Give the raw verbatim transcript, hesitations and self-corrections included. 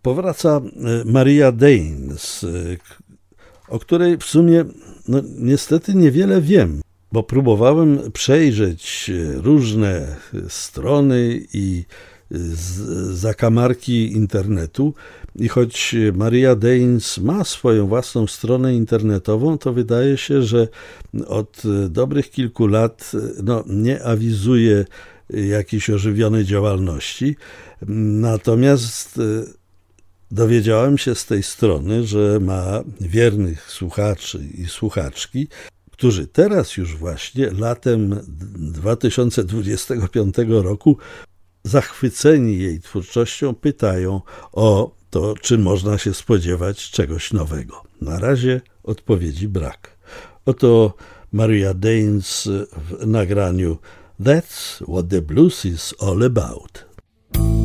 powraca Maria Daines, o której w sumie no, niestety niewiele wiem, bo próbowałem przejrzeć różne strony i zakamarki internetu i choć Maria Daines ma swoją własną stronę internetową, to wydaje się, że od dobrych kilku lat no, nie awizuje jakiejś ożywionej działalności. Natomiast dowiedziałem się z tej strony, że ma wiernych słuchaczy i słuchaczki, którzy teraz już właśnie latem dwa tysiące dwudziestego piątego roku zachwyceni jej twórczością pytają o to, czy można się spodziewać czegoś nowego. Na razie odpowiedzi brak. Oto Maria Daines w nagraniu That's What the Blues is All About.